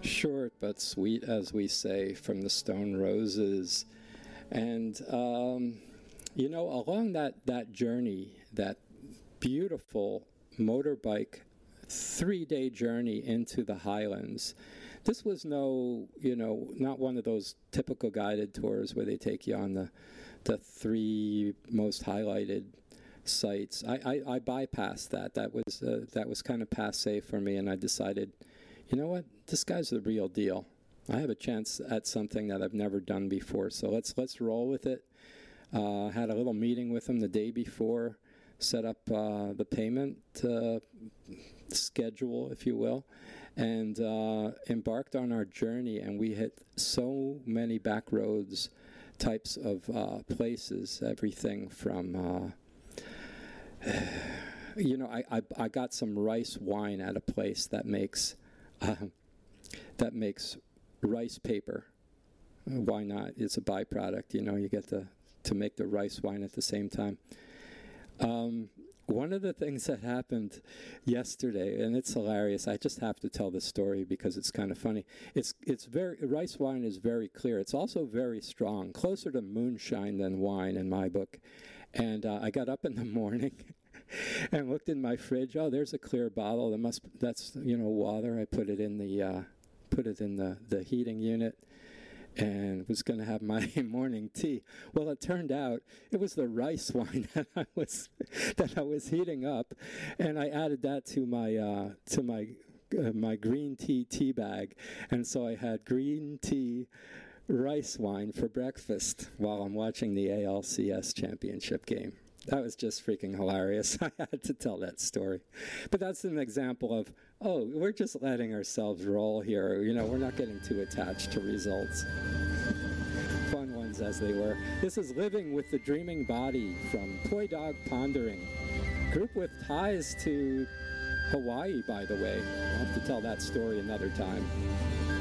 short but sweet, as we say, from the Stone Roses. And, along that journey, that beautiful motorbike 3-day journey into the Highlands, this was not one of those typical guided tours where they take you on the 3 most highlighted sites. I bypassed that. That was kind of passé for me, and I decided, you know what, this guy's the real deal. I have a chance at something that I've never done before, so let's roll with it. Had a little meeting with him the day before, set up the payment schedule, if you will, and embarked on our journey. And we hit so many back roads types of places, everything from I got some rice wine at a place that makes rice paper. Why not? It's a byproduct. You get to make the rice wine at the same time. One of the things that happened yesterday, and it's hilarious, I just have to tell this story because it's kind of funny. Rice wine is very clear. It's also very strong, closer to moonshine than wine in my book. And I got up in the morning and looked in my fridge. Oh, there's a clear bottle. That's water. I put it in the heating unit, and was going to have my morning tea. Well, it turned out it was the rice wine that I was heating up, and I added that to my green tea bag, and so I had green tea rice wine for breakfast while I'm watching the ALCS championship game. That was just freaking hilarious. I had to tell that story. But that's an example of, we're just letting ourselves roll here. We're not getting too attached to results. Fun ones as they were. This is Living with the Dreaming Body from Toy Dog Pondering. Group with ties to Hawaii, by the way. I'll have to tell that story another time.